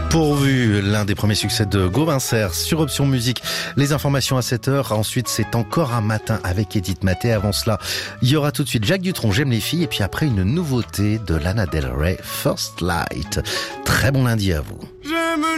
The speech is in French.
Pourvu, l'un des premiers succès de Gauvin Serre sur Option Musique. Les informations à 7h. Ensuite, c'est encore un matin avec Edith Maté. Avant cela, il y aura tout de suite Jacques Dutronc, J'aime les filles. Et puis après, une nouveauté de Lana Del Rey, First Light. Très bon lundi à vous.